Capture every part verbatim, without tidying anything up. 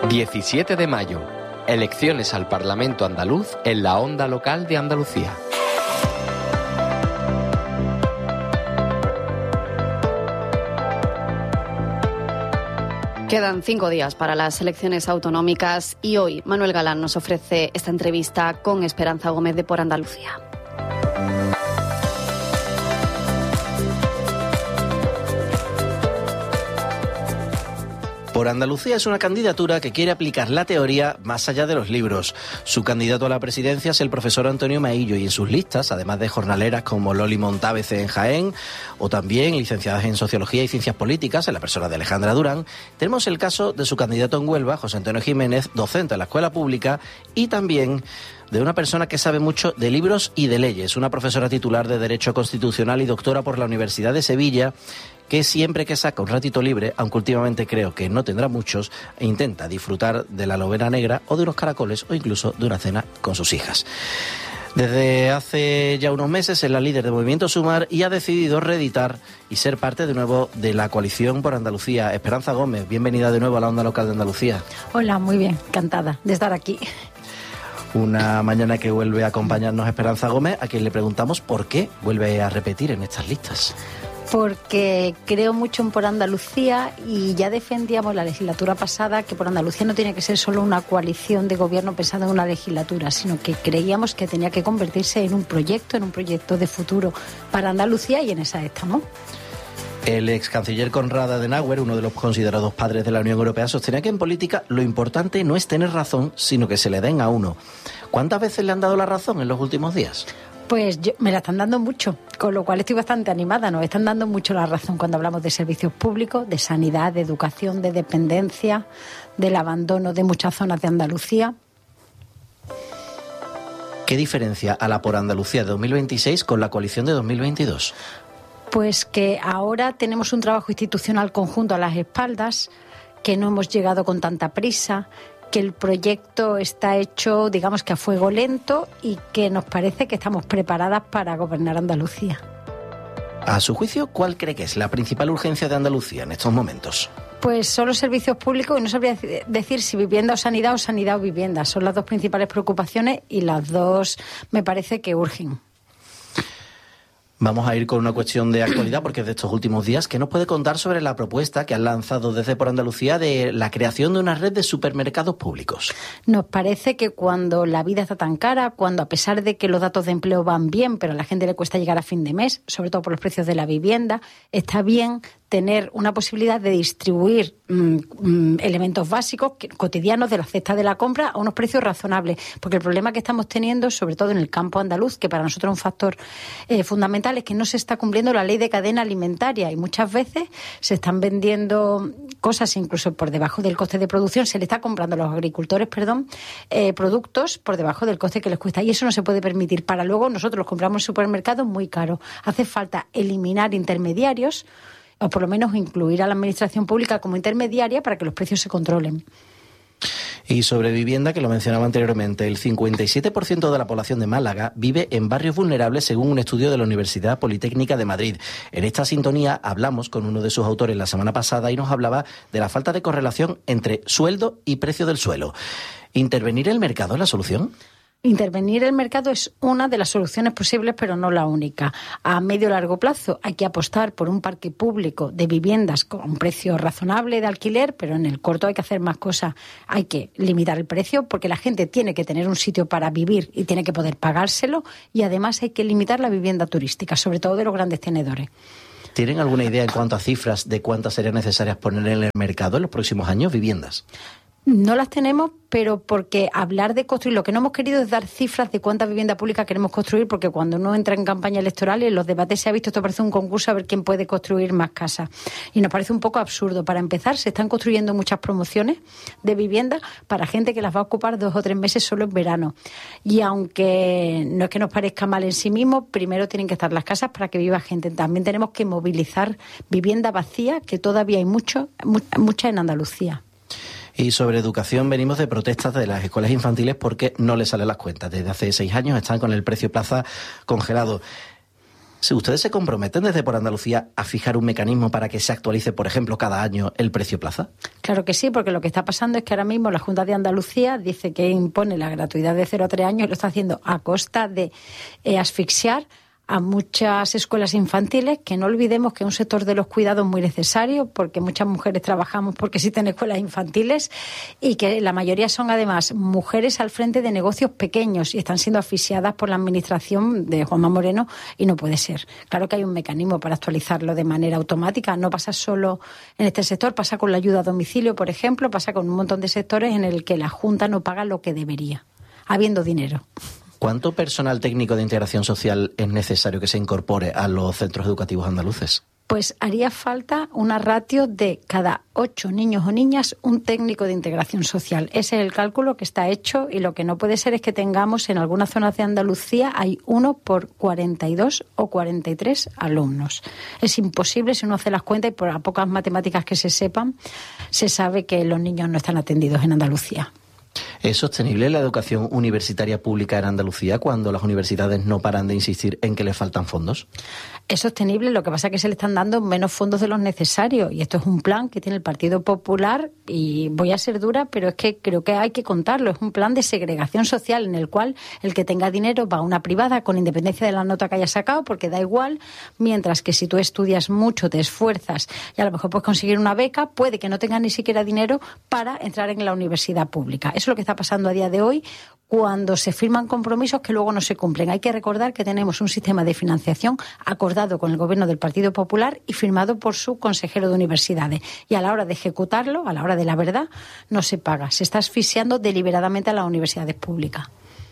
diecisiete de mayo. Elecciones al Parlamento andaluz en la onda local de Andalucía. Quedan cinco días para las elecciones autonómicas y hoy Manuel Galán nos ofrece esta entrevista con Esperanza Gómez de Por Andalucía. Por Andalucía es una candidatura que quiere aplicar la teoría más allá de los libros. Su candidato a la presidencia es el profesor Antonio Maillo y en sus listas, además de jornaleras como Loli Montávez en Jaén o también licenciadas en Sociología y Ciencias Políticas, en la persona de Alejandra Durán, tenemos el caso de su candidato en Huelva, José Antonio Jiménez, docente en la escuela pública, y también de una persona que sabe mucho de libros y de leyes, una profesora titular de Derecho Constitucional y doctora por la Universidad de Sevilla, que siempre que saca un ratito libre, aunque últimamente creo que no tendrá muchos, intenta disfrutar de la lobera negra o de unos caracoles o incluso de una cena con sus hijas. Desde hace ya unos meses es la líder de Movimiento Sumar y ha decidido reeditar y ser parte de nuevo de la coalición por Andalucía. Esperanza Gómez, bienvenida de nuevo a la onda local de Andalucía. Hola, muy bien, encantada de estar aquí. Una mañana que vuelve a acompañarnos Esperanza Gómez, a quien le preguntamos por qué vuelve a repetir en estas listas. Porque creo mucho en Por Andalucía y ya defendíamos la legislatura pasada que Por Andalucía no tiene que ser solo una coalición de gobierno pensada en una legislatura, sino que creíamos que tenía que convertirse en un proyecto, en un proyecto de futuro para Andalucía, y en esa estamos. El ex canciller Konrad Adenauer, uno de los considerados padres de la Unión Europea, sostenía que en política lo importante no es tener razón, sino que se le den a uno. ¿Cuántas veces le han dado la razón en los últimos días? Pues yo, me la están dando mucho, con lo cual estoy bastante animada. Nos están dando mucho la razón cuando hablamos de servicios públicos, de sanidad, de educación, de dependencia, del abandono de muchas zonas de Andalucía. ¿Qué diferencia a la Por Andalucía de dos mil veintiséis con la coalición de dos mil veintidós? Pues que ahora tenemos un trabajo institucional conjunto a las espaldas, que no hemos llegado con tanta prisa, que el proyecto está hecho, digamos que a fuego lento, y que nos parece que estamos preparadas para gobernar Andalucía. A su juicio, ¿cuál cree que es la principal urgencia de Andalucía en estos momentos? Pues son los servicios públicos, y no sabría decir si vivienda o sanidad o sanidad o vivienda. Son las dos principales preocupaciones y las dos me parece que urgen. Vamos a ir con una cuestión de actualidad, porque es de estos últimos días. ¿Qué nos puede contar sobre la propuesta que han lanzado desde Por Andalucía de la creación de una red de supermercados públicos? Nos parece que cuando la vida está tan cara, cuando a pesar de que los datos de empleo van bien, pero a la gente le cuesta llegar a fin de mes, sobre todo por los precios de la vivienda, está bien tener una posibilidad de distribuir mmm, elementos básicos cotidianos de la cesta de la compra a unos precios razonables, porque el problema que estamos teniendo, sobre todo en el campo andaluz, que para nosotros es un factor eh, fundamental, es que no se está cumpliendo la ley de cadena alimentaria, y muchas veces se están vendiendo cosas incluso por debajo del coste de producción, se le está comprando a los agricultores, perdón, eh, productos por debajo del coste que les cuesta, y eso no se puede permitir. Para luego nosotros los compramos en supermercados muy caros. Hace falta eliminar intermediarios, o por lo menos incluir a la administración pública como intermediaria para que los precios se controlen. Y sobre vivienda, que lo mencionaba anteriormente, el cincuenta y siete por ciento de la población de Málaga vive en barrios vulnerables según un estudio de la Universidad Politécnica de Madrid. En esta sintonía hablamos con uno de sus autores la semana pasada y nos hablaba de la falta de correlación entre sueldo y precio del suelo. ¿Intervenir el mercado es la solución? Intervenir el mercado es una de las soluciones posibles, pero no la única. A medio y largo plazo hay que apostar por un parque público de viviendas con un precio razonable de alquiler, pero en el corto hay que hacer más cosas. Hay que limitar el precio porque la gente tiene que tener un sitio para vivir y tiene que poder pagárselo, y además hay que limitar la vivienda turística, sobre todo de los grandes tenedores. ¿Tienen alguna idea en cuanto a cifras de cuántas serían necesarias poner en el mercado en los próximos años viviendas? No las tenemos, pero porque hablar de construir, lo que no hemos querido es dar cifras de cuánta vivienda pública queremos construir, porque cuando uno entra en campaña electoral, en los debates se ha visto, esto parece un concurso a ver quién puede construir más casas. Y nos parece un poco absurdo. Para empezar, se están construyendo muchas promociones de vivienda para gente que las va a ocupar dos o tres meses solo en verano. Y aunque no es que nos parezca mal en sí mismo, primero tienen que estar las casas para que viva gente. También tenemos que movilizar vivienda vacía, que todavía hay mucho, mucha en Andalucía. Y sobre educación, venimos de protestas de las escuelas infantiles porque no les salen las cuentas. Desde hace seis años están con el precio plaza congelado. Si ustedes se comprometen desde Por Andalucía a fijar un mecanismo para que se actualice, por ejemplo, cada año el precio plaza. Claro que sí, porque lo que está pasando es que ahora mismo la Junta de Andalucía dice que impone la gratuidad de cero a tres años y lo está haciendo a costa de eh, asfixiar a muchas escuelas infantiles, que no olvidemos que es un sector de los cuidados muy necesario, porque muchas mujeres trabajamos porque existen escuelas infantiles y que la mayoría son además mujeres al frente de negocios pequeños y están siendo asfixiadas por la administración de Juanma Moreno y no puede ser. Claro que hay un mecanismo para actualizarlo de manera automática, no pasa solo en este sector, pasa con la ayuda a domicilio, por ejemplo, pasa con un montón de sectores en el que la Junta no paga lo que debería, habiendo dinero. ¿Cuánto personal técnico de integración social es necesario que se incorpore a los centros educativos andaluces? Pues haría falta una ratio de cada ocho niños o niñas un técnico de integración social. Ese es el cálculo que está hecho y lo que no puede ser es que tengamos en algunas zonas de Andalucía hay uno por cuarenta y dos o cuarenta y tres alumnos. Es imposible si uno hace las cuentas y por las pocas matemáticas que se sepan, se sabe que los niños no están atendidos en Andalucía. ¿Es sostenible la educación universitaria pública en Andalucía cuando las universidades no paran de insistir en que les faltan fondos? Es sostenible, lo que pasa es que se le están dando menos fondos de los necesarios y esto es un plan que tiene el Partido Popular y voy a ser dura, pero es que creo que hay que contarlo. Es un plan de segregación social en el cual el que tenga dinero va a una privada con independencia de la nota que haya sacado porque da igual, mientras que si tú estudias mucho, te esfuerzas y a lo mejor puedes conseguir una beca, puede que no tengas ni siquiera dinero para entrar en la universidad pública. Eso es lo que está pasando a día de hoy cuando se firman compromisos que luego no se cumplen. Hay que recordar que tenemos un sistema de financiación acordado con el Gobierno del Partido Popular y firmado por su consejero de universidades. Y a la hora de ejecutarlo, a la hora de la verdad, no se paga. Se está asfixiando deliberadamente a las universidades públicas.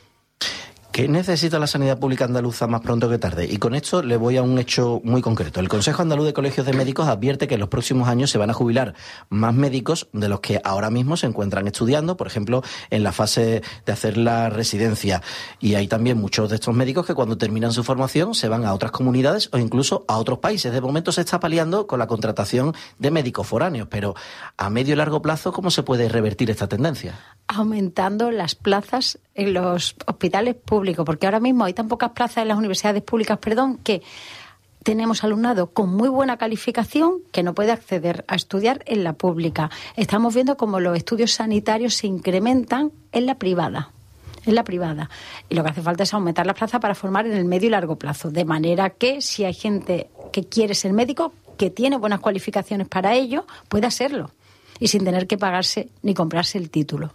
¿Qué necesita la sanidad pública andaluza más pronto que tarde? Y con esto le voy a un hecho muy concreto. El Consejo Andaluz de Colegios de Médicos advierte que en los próximos años se van a jubilar más médicos de los que ahora mismo se encuentran estudiando, por ejemplo, en la fase de hacer la residencia. Y hay también muchos de estos médicos que cuando terminan su formación se van a otras comunidades o incluso a otros países. De momento se está paliando con la contratación de médicos foráneos, pero a medio y largo plazo, ¿cómo se puede revertir esta tendencia? Aumentando las plazas en los hospitales públicos, porque ahora mismo hay tan pocas plazas en las universidades públicas, perdón, que tenemos alumnado con muy buena calificación que no puede acceder a estudiar en la pública. Estamos viendo cómo los estudios sanitarios se incrementan en la privada. En la privada. Y lo que hace falta es aumentar las plazas para formar en el medio y largo plazo. De manera que si hay gente que quiere ser médico, que tiene buenas cualificaciones para ello, pueda serlo. Y sin tener que pagarse ni comprarse el título.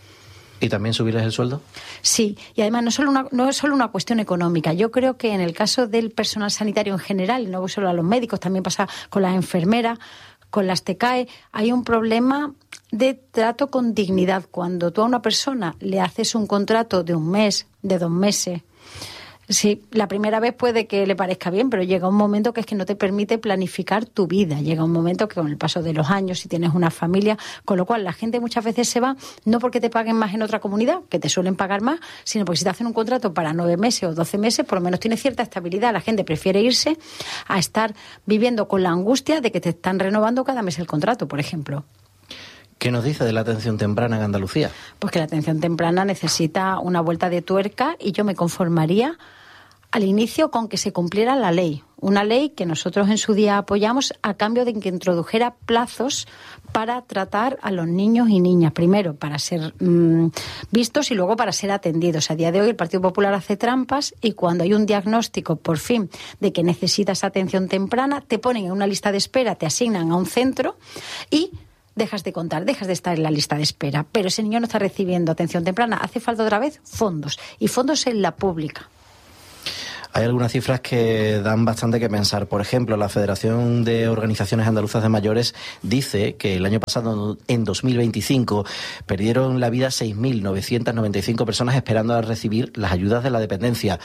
¿Y también subirles el sueldo? Sí, y además no es, solo una, no es solo una cuestión económica. Yo creo que en el caso del personal sanitario en general, y no solo a los médicos, también pasa con las enfermeras, con las T C A E, hay un problema de trato con dignidad. Cuando tú a una persona le haces un contrato de un mes, de dos meses, sí, la primera vez puede que le parezca bien, pero llega un momento que es que no te permite planificar tu vida. Llega un momento que con el paso de los años, si tienes una familia, con lo cual la gente muchas veces se va, no porque te paguen más en otra comunidad, que te suelen pagar más, sino porque si te hacen un contrato para nueve meses o doce meses, por lo menos tienes cierta estabilidad. La gente prefiere irse a estar viviendo con la angustia de que te están renovando cada mes el contrato, por ejemplo. ¿Qué nos dice de la atención temprana en Andalucía? Pues que la atención temprana necesita una vuelta de tuerca y yo me conformaría al inicio con que se cumpliera la ley, una ley que nosotros en su día apoyamos a cambio de que introdujera plazos para tratar a los niños y niñas, primero para ser mmm, vistos y luego para ser atendidos. A día de hoy el Partido Popular hace trampas y cuando hay un diagnóstico por fin de que necesitas atención temprana, te ponen en una lista de espera, te asignan a un centro y dejas de contar, dejas de estar en la lista de espera. Pero ese niño no está recibiendo atención temprana. Hace falta otra vez fondos y fondos en la pública. Hay algunas cifras que dan bastante que pensar. Por ejemplo, la Federación de Organizaciones Andaluzas de Mayores dice que el año pasado, en dos mil veinticinco, perdieron la vida seis mil novecientas noventa y cinco personas esperando a recibir las ayudas de la dependencia.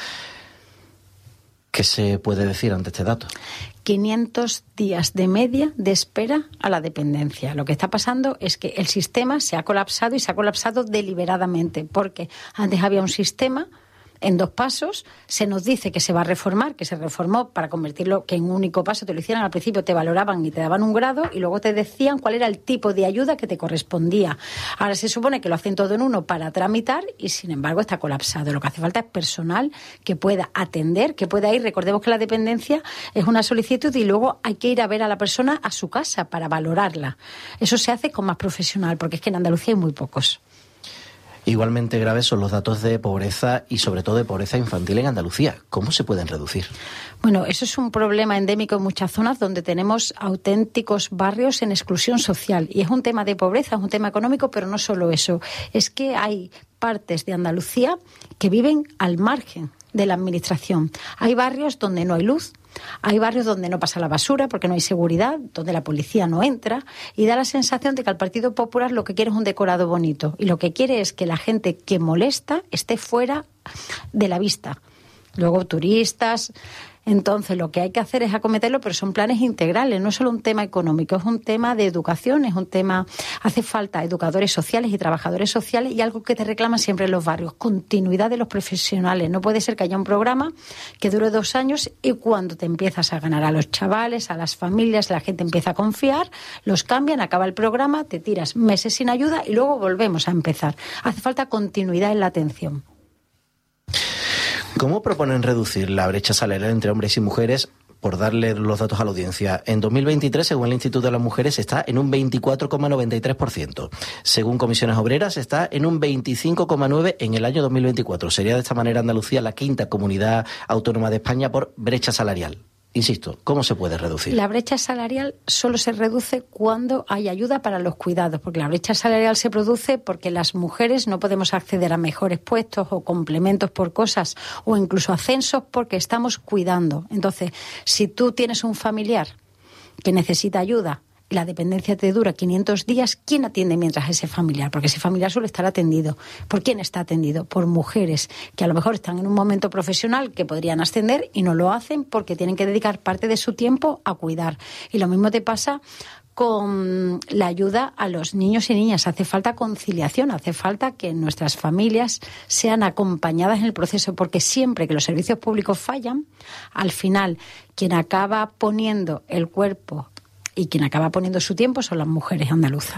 ¿Qué se puede decir ante este dato? quinientos días de media de espera a la dependencia. Lo que está pasando es que el sistema se ha colapsado y se ha colapsado deliberadamente, porque antes había un sistema en dos pasos, se nos dice que se va a reformar, que se reformó para convertirlo, que en un único paso te lo hicieran. Al principio te valoraban y te daban un grado y luego te decían cuál era el tipo de ayuda que te correspondía. Ahora se supone que lo hacen todo en uno para tramitar y sin embargo está colapsado. Lo que hace falta es personal que pueda atender, que pueda ir. Recordemos que la dependencia es una solicitud y luego hay que ir a ver a la persona a su casa para valorarla. Eso se hace con más profesional porque es que en Andalucía hay muy pocos. Igualmente graves son los datos de pobreza y sobre todo de pobreza infantil en Andalucía. ¿Cómo se pueden reducir? Bueno, eso es un problema endémico en muchas zonas donde tenemos auténticos barrios en exclusión social. Y es un tema de pobreza, es un tema económico, pero no solo eso. Es que hay partes de Andalucía que viven al margen de la administración. Hay barrios donde no hay luz, hay barrios donde no pasa la basura porque no hay seguridad, donde la policía no entra y da la sensación de que el Partido Popular lo que quiere es un decorado bonito y lo que quiere es que la gente que molesta esté fuera de la vista. Luego turistas. Entonces, lo que hay que hacer es acometerlo, pero son planes integrales, no es solo un tema económico, es un tema de educación, es un tema... Hace falta educadores sociales y trabajadores sociales y algo que te reclaman siempre en los barrios, continuidad de los profesionales. No puede ser que haya un programa que dure dos años y cuando te empiezas a ganar a los chavales, a las familias, la gente empieza a confiar, los cambian, acaba el programa, te tiras meses sin ayuda y luego volvemos a empezar. Hace falta continuidad en la atención. ¿Cómo proponen reducir la brecha salarial entre hombres y mujeres? Por darle los datos a la audiencia, en dos mil veintitrés, según el Instituto de las Mujeres, está en un veinticuatro coma noventa y tres por ciento. Según Comisiones Obreras, está en un veinticinco coma nueve por ciento en el año dos mil veinticuatro. Sería de esta manera Andalucía la quinta comunidad autónoma de España por brecha salarial. Insisto, ¿cómo se puede reducir? La brecha salarial solo se reduce cuando hay ayuda para los cuidados, porque la brecha salarial se produce porque las mujeres no podemos acceder a mejores puestos o complementos por cosas o incluso ascensos porque estamos cuidando. Entonces, si tú tienes un familiar que necesita ayuda y la dependencia te dura quinientos días, ¿quién atiende mientras ese familiar? Porque ese familiar suele estar atendido. ¿Por quién está atendido? Por mujeres que a lo mejor están en un momento profesional que podrían ascender y no lo hacen porque tienen que dedicar parte de su tiempo a cuidar. Y lo mismo te pasa con la ayuda a los niños y niñas. Hace falta conciliación, hace falta que nuestras familias sean acompañadas en el proceso, porque siempre que los servicios públicos fallan, al final quien acaba poniendo el cuerpo y quien acaba poniendo su tiempo son las mujeres andaluzas.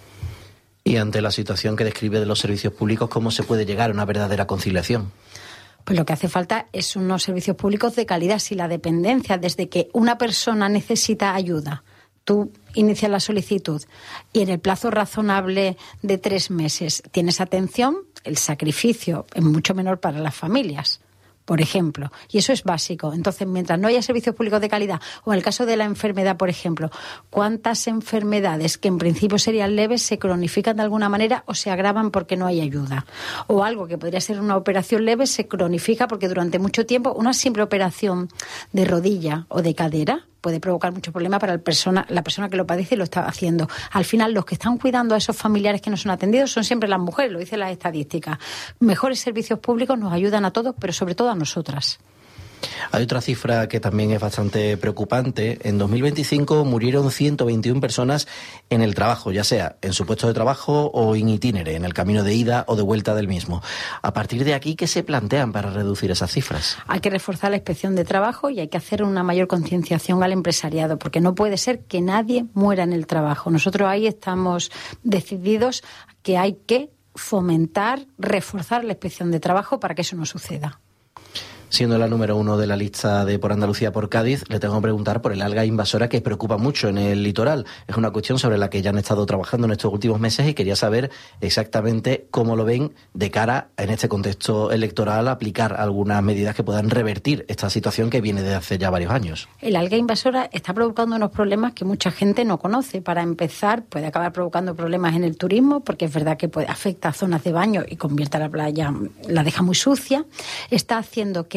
Y ante la situación que describe de los servicios públicos, ¿cómo se puede llegar a una verdadera conciliación? Pues lo que hace falta es unos servicios públicos de calidad. Si la dependencia, desde que una persona necesita ayuda, tú inicias la solicitud y en el plazo razonable de tres meses tienes atención, el sacrificio es mucho menor para las familias, por ejemplo, y eso es básico. Entonces, mientras no haya servicios públicos de calidad, o en el caso de la enfermedad, por ejemplo, ¿cuántas enfermedades que en principio serían leves se cronifican de alguna manera o se agravan porque no hay ayuda? O algo que podría ser una operación leve se cronifica porque durante mucho tiempo una simple operación de rodilla o de cadera puede provocar mucho problema para el persona, la persona que lo padece y lo está haciendo. Al final, los que están cuidando a esos familiares que no son atendidos son siempre las mujeres, lo dicen las estadísticas. Mejores servicios públicos nos ayudan a todos, pero sobre todo a nosotras. Hay otra cifra que también es bastante preocupante. En dos mil veinticinco murieron ciento veintiuna personas en el trabajo, ya sea en su puesto de trabajo o in itinere, en el camino de ida o de vuelta del mismo. A partir de aquí, ¿qué se plantean para reducir esas cifras? Hay que reforzar la inspección de trabajo y hay que hacer una mayor concienciación al empresariado, porque no puede ser que nadie muera en el trabajo. Nosotros ahí estamos decididos que hay que fomentar, reforzar la inspección de trabajo para que eso no suceda. Siendo la número uno de la lista de Por Andalucía por Cádiz, le tengo que preguntar por el alga invasora que preocupa mucho en el litoral. Es una cuestión sobre la que ya han estado trabajando en estos últimos meses y quería saber exactamente cómo lo ven de cara, en este contexto electoral, a aplicar algunas medidas que puedan revertir esta situación que viene de hace ya varios años. El alga invasora está provocando unos problemas que mucha gente no conoce. Para empezar, puede acabar provocando problemas en el turismo, porque es verdad que puede, afecta a zonas de baño y convierte a la playa, la deja muy sucia. Está haciendo que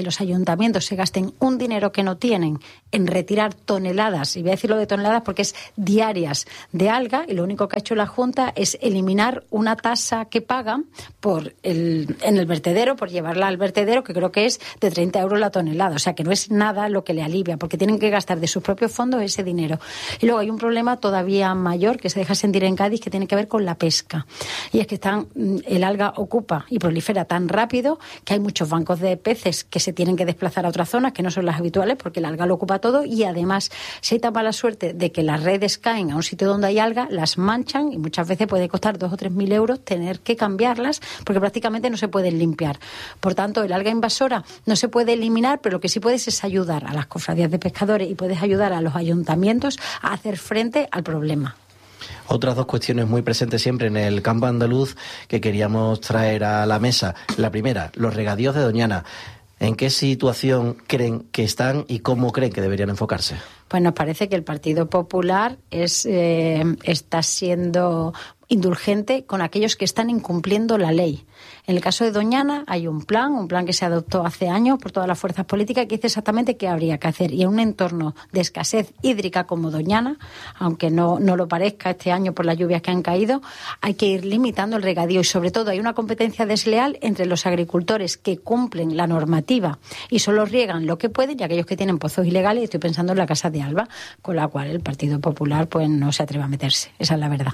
que los ayuntamientos se gasten un dinero que no tienen en retirar toneladas, y voy a decirlo de toneladas porque es diarias, de alga, y lo único que ha hecho la Junta es eliminar una tasa que pagan por el, en el vertedero, por llevarla al vertedero, que creo que es de treinta euros la tonelada. O sea, que no es nada lo que le alivia, porque tienen que gastar de sus propios fondos ese dinero. Y luego hay un problema todavía mayor que se deja sentir en Cádiz, que tiene que ver con la pesca. Y es que están, el alga ocupa y prolifera tan rápido que hay muchos bancos de peces que se tienen que desplazar a otras zonas que no son las habituales, porque el alga lo ocupa todo. Y además, si hay tan mala suerte de que las redes caen a un sitio donde hay alga, las manchan, y muchas veces puede costar dos o tres mil euros tener que cambiarlas, porque prácticamente no se pueden limpiar. Por tanto, el alga invasora no se puede eliminar, pero lo que sí puedes es ayudar a las cofradías de pescadores y puedes ayudar a los ayuntamientos a hacer frente al problema. Otras dos cuestiones muy presentes siempre en el campo andaluz que queríamos traer a la mesa. La primera, los regadíos de Doñana. ¿En qué situación creen que están y cómo creen que deberían enfocarse? Pues nos parece que el Partido Popular es, eh, está siendo indulgente con aquellos que están incumpliendo la ley. En el caso de Doñana hay un plan, un plan que se adoptó hace años por todas las fuerzas políticas, que dice exactamente qué habría que hacer. Y en un entorno de escasez hídrica como Doñana, aunque no, no lo parezca este año por las lluvias que han caído, hay que ir limitando el regadío. Y sobre todo hay una competencia desleal entre los agricultores que cumplen la normativa y solo riegan lo que pueden, y aquellos que tienen pozos ilegales. Estoy pensando en la Casa de Alba, con la cual el Partido Popular pues no se atreve a meterse. Esa es la verdad.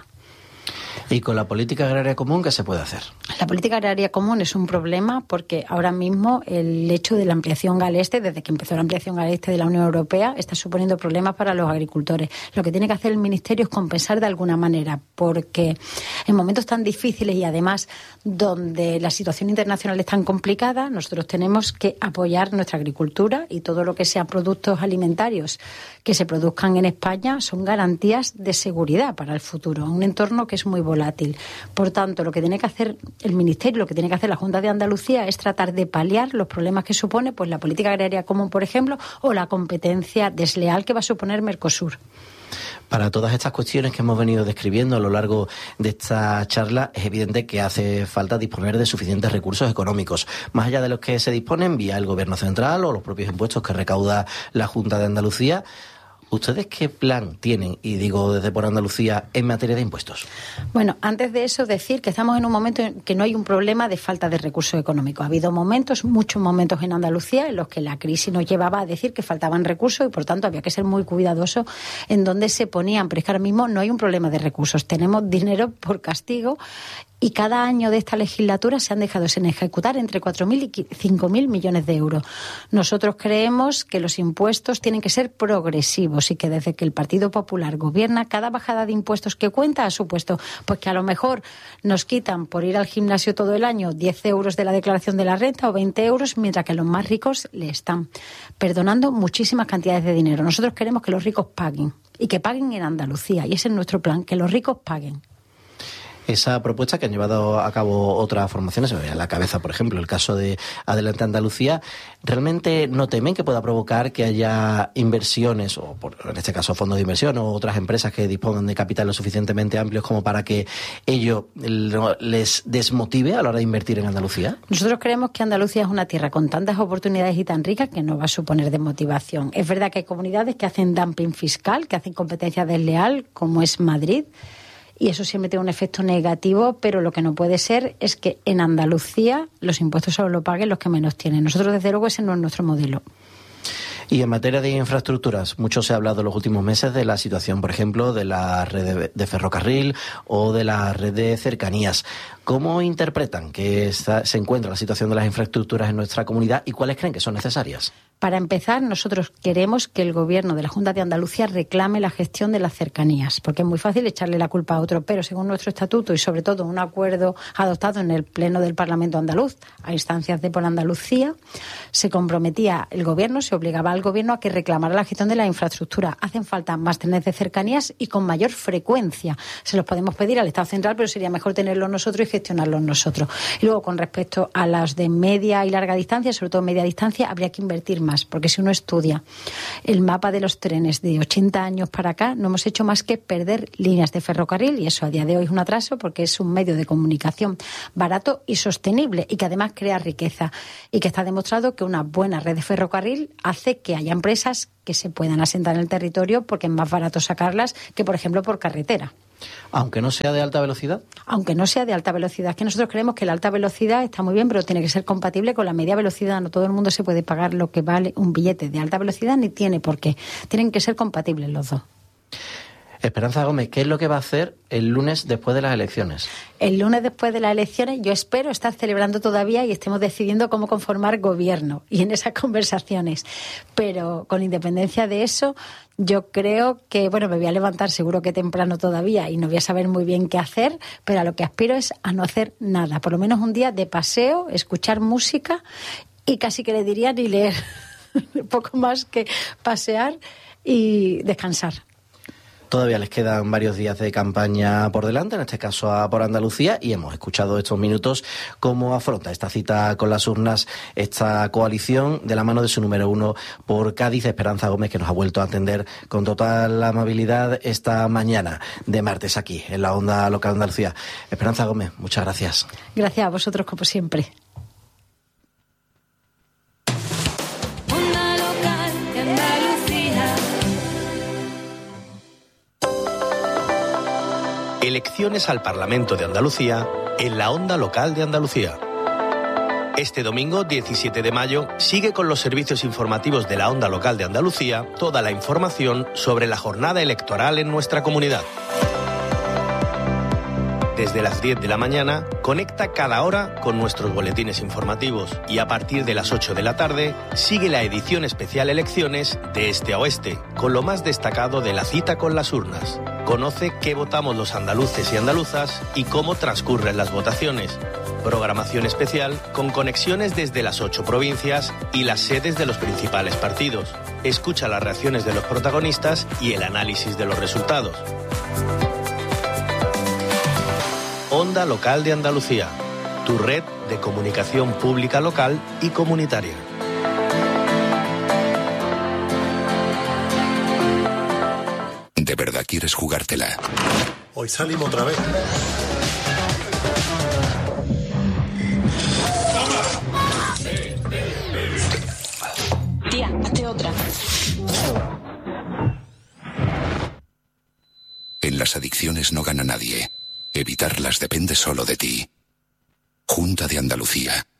¿Y con la política agraria común qué se puede hacer? La política agraria común es un problema porque ahora mismo el hecho de la ampliación galeste, desde que empezó la ampliación galeste de la Unión Europea, está suponiendo problemas para los agricultores. Lo que tiene que hacer el Ministerio es compensar de alguna manera, porque en momentos tan difíciles y además donde la situación internacional es tan complicada, nosotros tenemos que apoyar nuestra agricultura, y todo lo que sean productos alimentarios que se produzcan en España son garantías de seguridad para el futuro, un entorno que es muy volátil. Por tanto, lo que tiene que hacer el Ministerio, lo que tiene que hacer la Junta de Andalucía es tratar de paliar los problemas que supone pues la política agraria común, por ejemplo, o la competencia desleal que va a suponer Mercosur. Para todas estas cuestiones que hemos venido describiendo a lo largo de esta charla, es evidente que hace falta disponer de suficientes recursos económicos, más allá de los que se disponen vía el Gobierno central o los propios impuestos que recauda la Junta de Andalucía. ¿Ustedes qué plan tienen, y digo desde Por Andalucía, en materia de impuestos? Bueno, antes de eso decir que estamos en un momento en que no hay un problema de falta de recursos económicos. Ha habido momentos, muchos momentos en Andalucía en los que la crisis nos llevaba a decir que faltaban recursos y por tanto había que ser muy cuidadosos en dónde se ponían. Pero es que ahora mismo no hay un problema de recursos. Tenemos dinero por castigo. Y cada año de esta legislatura se han dejado sin ejecutar entre cuatro mil y cinco mil millones de euros. Nosotros creemos que los impuestos tienen que ser progresivos y que desde que el Partido Popular gobierna, cada bajada de impuestos que cuenta ha supuesto pues que a lo mejor nos quitan por ir al gimnasio todo el año diez euros de la declaración de la renta o veinte euros, mientras que los más ricos le están perdonando muchísimas cantidades de dinero. Nosotros queremos que los ricos paguen y que paguen en Andalucía, y ese es nuestro plan, que los ricos paguen. Esa propuesta que han llevado a cabo otras formaciones, se me viene a la cabeza, por ejemplo, el caso de Adelante Andalucía, ¿realmente no temen que pueda provocar que haya inversiones, o por, en este caso fondos de inversión, o otras empresas que dispongan de capital lo suficientemente amplios como para que ello les desmotive a la hora de invertir en Andalucía? Nosotros creemos que Andalucía es una tierra con tantas oportunidades y tan rica que no va a suponer desmotivación. Es verdad que hay comunidades que hacen dumping fiscal, que hacen competencia desleal, como es Madrid, y eso siempre tiene un efecto negativo, pero lo que no puede ser es que en Andalucía los impuestos solo lo paguen los que menos tienen. Nosotros, desde luego, ese no es nuestro modelo. Y en materia de infraestructuras, mucho se ha hablado en los últimos meses de la situación, por ejemplo, de la red de ferrocarril o de la red de cercanías. ¿Cómo interpretan que está, se encuentra la situación de las infraestructuras en nuestra comunidad y cuáles creen que son necesarias? Para empezar, nosotros queremos que el Gobierno de la Junta de Andalucía reclame la gestión de las cercanías, porque es muy fácil echarle la culpa a otro, pero según nuestro estatuto y sobre todo un acuerdo adoptado en el Pleno del Parlamento andaluz, a instancias de Por Andalucía, se comprometía el Gobierno, se obligaba al al Gobierno a que reclamara la gestión de la infraestructura. Hacen falta más trenes de cercanías y con mayor frecuencia. Se los podemos pedir al Estado central, pero sería mejor tenerlos nosotros y gestionarlos nosotros. Y luego, con respecto a las de media y larga distancia, sobre todo media distancia, habría que invertir más, porque si uno estudia el mapa de los trenes de ochenta años para acá, no hemos hecho más que perder líneas de ferrocarril, y eso a día de hoy es un atraso porque es un medio de comunicación barato y sostenible y que además crea riqueza, y que está demostrado que una buena red de ferrocarril hace que haya empresas que se puedan asentar en el territorio porque es más barato sacarlas que, por ejemplo, por carretera. Aunque no sea de alta velocidad. Aunque no sea de alta velocidad. Es que nosotros creemos que la alta velocidad está muy bien, pero tiene que ser compatible con la media velocidad. No todo el mundo se puede pagar lo que vale un billete de alta velocidad, ni tiene por qué. Tienen que ser compatibles los dos. Esperanza Gómez, ¿qué es lo que va a hacer el lunes después de las elecciones? El lunes después de las elecciones yo espero estar celebrando todavía y estemos decidiendo cómo conformar gobierno y en esas conversaciones. Pero con independencia de eso, yo creo que, bueno, me voy a levantar seguro que temprano todavía y no voy a saber muy bien qué hacer, pero a lo que aspiro es a no hacer nada. Por lo menos un día de paseo, escuchar música y casi que le diría ni leer. Poco más que pasear y descansar. Todavía les quedan varios días de campaña por delante, en este caso a Por Andalucía, y hemos escuchado estos minutos cómo afronta esta cita con las urnas esta coalición de la mano de su número uno por Cádiz, Esperanza Gómez, que nos ha vuelto a atender con total amabilidad esta mañana de martes aquí en la Onda Local de Andalucía. Esperanza Gómez, muchas gracias. Gracias a vosotros, como siempre. Elecciones al Parlamento de Andalucía en la Onda Local de Andalucía. Este domingo, diecisiete de mayo, sigue con los servicios informativos de la Onda Local de Andalucía toda la información sobre la jornada electoral en nuestra comunidad. Desde las diez de la mañana, conecta cada hora con nuestros boletines informativos y a partir de las ocho de la tarde, sigue la edición especial Elecciones de Este a Oeste, con lo más destacado de la cita con las urnas. Conoce qué votamos los andaluces y andaluzas y cómo transcurren las votaciones. Programación especial con conexiones desde las ocho provincias y las sedes de los principales partidos. Escucha las reacciones de los protagonistas y el análisis de los resultados. Onda Local de Andalucía, tu red de comunicación pública local y comunitaria. ¿De verdad quieres jugártela? Hoy salimos otra vez. Tía, hazte otra. En las adicciones no gana nadie. Evitarlas depende solo de ti. Junta de Andalucía.